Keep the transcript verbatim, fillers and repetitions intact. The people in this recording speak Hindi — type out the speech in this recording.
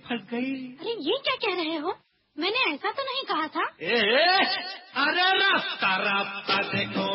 फट गई। अरे ये क्या कह रहे हो? मैंने ऐसा तो नहीं कहा था। ए, अरे रास्ता रास्ता देखो